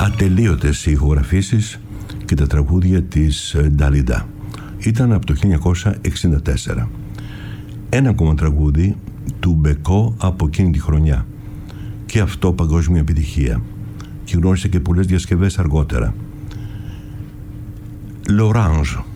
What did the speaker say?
ατελείωτες οι ηχογραφήσεις και τα τραγούδια της Νταλίντα. Ήταν από το 1964. Ένα ακόμα τραγούδι του Μπεκό από εκείνη τη χρονιά. Και αυτό παγκόσμια επιτυχία. Και γνώρισε και πολλές διασκευές αργότερα. L'Orange.